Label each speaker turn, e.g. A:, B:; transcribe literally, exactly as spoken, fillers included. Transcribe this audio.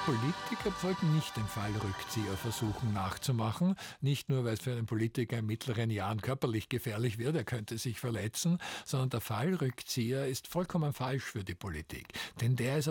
A: Politiker sollten nicht den Fallrückzieher versuchen nachzumachen. Nicht nur, weil es für einen Politiker in mittleren Jahren körperlich gefährlich wird, er könnte sich verletzen, sondern der Fallrückzieher ist vollkommen falsch für die Politik. Denn der ist